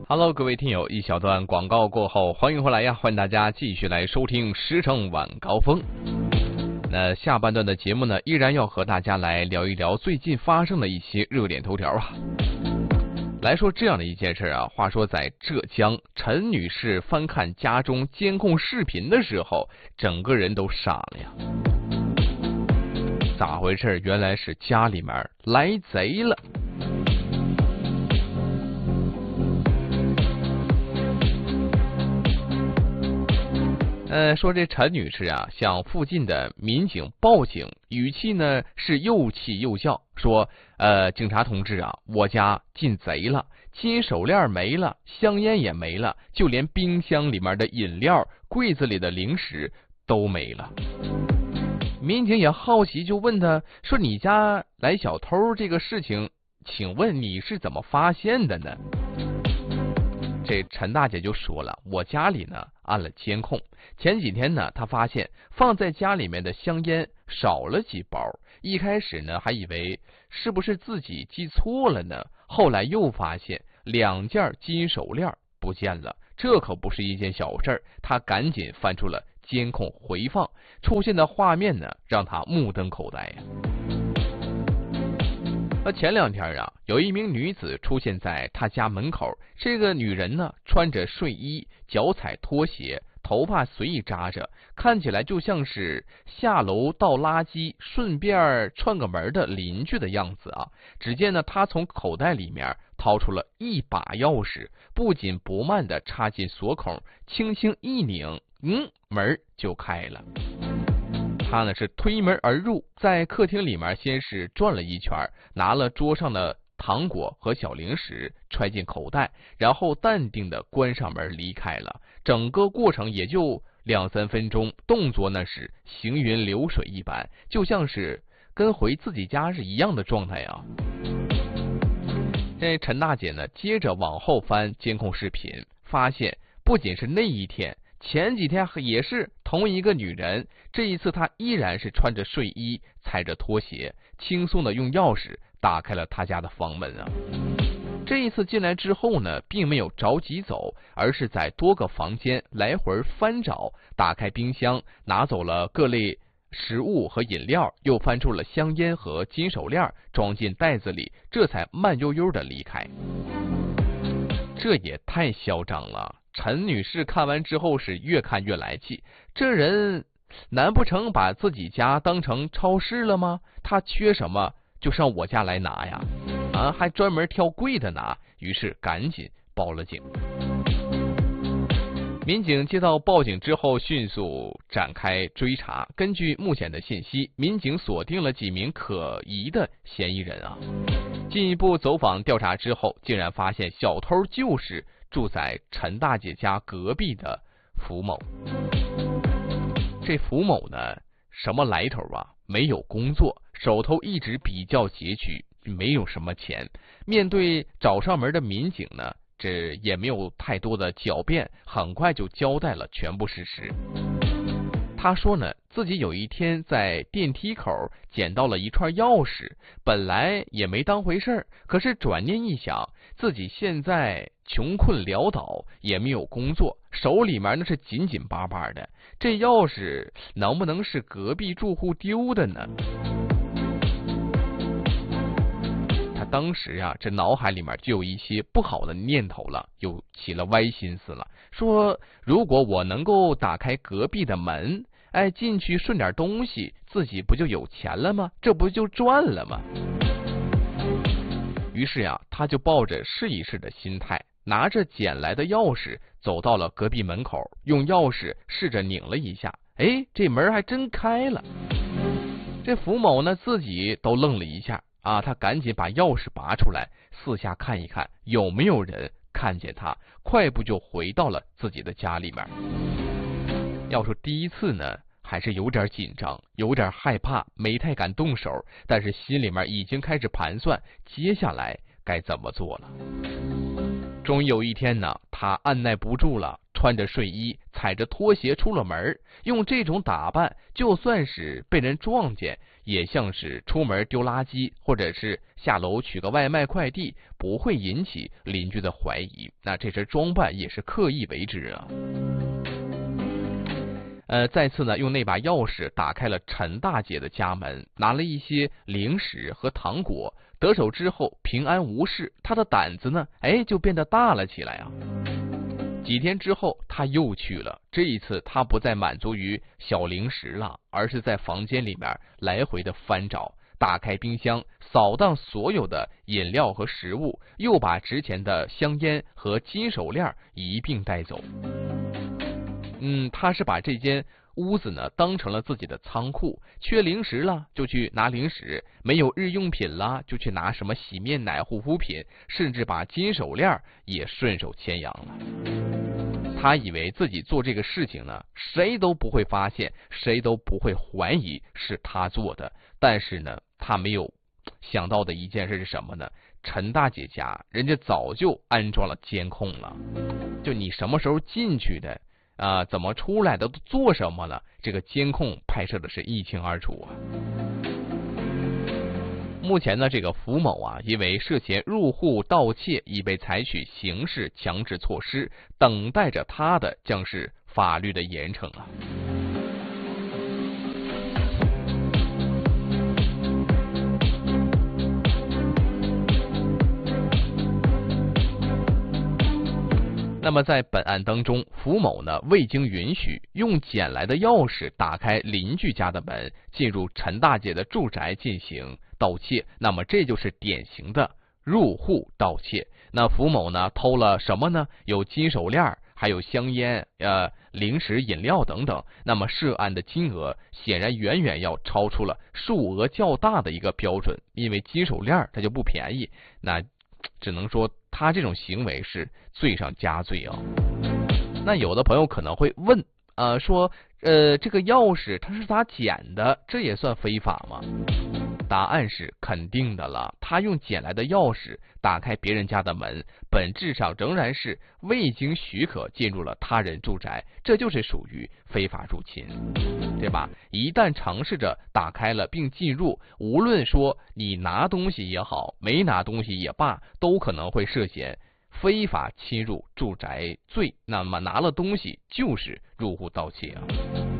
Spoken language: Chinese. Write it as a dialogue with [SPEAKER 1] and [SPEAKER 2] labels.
[SPEAKER 1] Hello， 各位听友，一小段广告过后，欢迎回来呀！欢迎大家继续来收听时政晚高峰。那下半段的节目呢，依然要和大家来聊一聊最近发生的一些热点头条啊。来说这样的一件事啊，话说在浙江，陈女士翻看家中监控视频的时候，整个人都傻了呀。咋回事？原来是家里面来贼了。说这陈女士啊，向附近的民警报警，语气呢是又气又叫，说警察同志啊，我家进贼了，金手链没了，香烟也没了，就连冰箱里面的饮料、柜子里的零食都没了。民警也好奇，就问他说：“你家来小偷这个事情，请问你是怎么发现的呢？”这陈大姐就说了，我家里呢安了监控，前几天呢她发现放在家里面的香烟少了几包，一开始呢还以为是不是自己记错了呢，后来又发现2件金手链不见了，这可不是一件小事儿，她赶紧翻出了监控回放，出现的画面呢让她目瞪口呆呀。前2天啊，有一名女子出现在她家门口。这个女人呢，穿着睡衣，脚踩拖鞋，头发随意扎着，看起来就像是下楼倒垃圾顺便串个门的邻居的样子啊。只见呢，她从口袋里面掏出了一把钥匙，不紧不慢地插进锁孔，轻轻一拧，门就开了。他呢是推门而入，在客厅里面先是转了一圈，拿了桌上的糖果和小零食揣进口袋，然后淡定的关上门离开了。整个过程也就2-3分钟，动作呢是行云流水一般，就像是跟回自己家是一样的状态啊。这陈大姐呢接着往后翻监控视频，发现不仅是那一天，前几天也是同一个女人，这一次她依然是穿着睡衣，踩着拖鞋，轻松的用钥匙打开了她家的房门啊。这一次进来之后呢，并没有着急走，而是在多个房间来回翻找，打开冰箱，拿走了各类食物和饮料，又翻出了香烟和金手链，装进袋子里，这才慢悠悠的离开。这也太嚣张了。陈女士看完之后是越看越来气，这人难不成把自己家当成超市了吗？他缺什么就上我家来拿呀？还专门挑贵的拿，于是赶紧报了警。民警接到报警之后，迅速展开追查。根据目前的信息，民警锁定了几名可疑的嫌疑人啊。进一步走访调查之后，竟然发现小偷就是住在陈大姐家隔壁的福某。这福某呢，什么来头啊？没有工作，手头一直比较拮据，没有什么钱。面对找上门的民警呢，这也没有太多的狡辩，很快就交代了全部事实。他说呢，自己有一天在电梯口捡到了一串钥匙，本来也没当回事儿，可是转念一想，自己现在穷困潦倒，也没有工作，手里面那是紧紧巴巴的，这钥匙能不能是隔壁住户丢的呢？他当时啊，这脑海里面就有一些不好的念头了，又起了歪心思了，说如果我能够打开隔壁的门，进去顺点东西，自己不就有钱了吗？这不就赚了吗？于是呀，他就抱着试一试的心态，拿着捡来的钥匙走到了隔壁门口，用钥匙试着拧了一下，这门还真开了。这福某呢，自己都愣了一下啊，他赶紧把钥匙拔出来，四下看一看有没有人看见他，快步就回到了自己的家里面。要说第一次呢，还是有点紧张，有点害怕，没太敢动手，但是心里面已经开始盘算接下来该怎么做了。终于有一天呢，他按耐不住了，穿着睡衣，踩着拖鞋出了门。用这种打扮，就算是被人撞见，也像是出门丢垃圾或者是下楼取个外卖快递，不会引起邻居的怀疑。那这身装扮也是刻意为之啊。再次呢，用那把钥匙打开了陈大姐的家门，拿了一些零食和糖果。得手之后平安无事，他的胆子呢，就变得大了起来啊。几天之后，他又去了。这一次，他不再满足于小零食了，而是在房间里面来回的翻找，打开冰箱，扫荡所有的饮料和食物，又把值钱的香烟和金手链一并带走。他是把这间屋子呢当成了自己的仓库，缺零食了就去拿零食，没有日用品了就去拿什么洗面奶、护肤品，甚至把金手链也顺手牵羊了。他以为自己做这个事情呢，谁都不会发现，谁都不会怀疑是他做的。但是呢，他没有想到的一件事是什么呢？陈大姐家人家早就安装了监控了，就你什么时候进去的怎么出来的，都做什么了，这个监控拍摄的是一清二楚啊。目前呢，这个符某因为涉嫌入户盗窃，已被采取刑事强制措施，等待着他的将是法律的严惩啊。那么在本案当中，符某呢未经允许，用捡来的钥匙打开邻居家的门，进入陈大姐的住宅进行盗窃。那么这就是典型的入户盗窃。那符某呢偷了什么呢？有金手链，还有香烟、零食、饮料等等。那么涉案的金额显然远远要超出了数额较大的一个标准，因为金手链它就不便宜，那只能说他这种行为是罪上加罪啊。那有的朋友可能会问说这个钥匙它是咋捡的？这也算非法吗？答案是肯定的了。他用捡来的钥匙打开别人家的门，本质上仍然是未经许可进入了他人住宅，这就是属于非法入侵，对吧？一旦尝试着打开了并进入，无论说你拿东西也好，没拿东西也罢，都可能会涉嫌非法侵入住宅罪。那么拿了东西就是入户盗窃啊。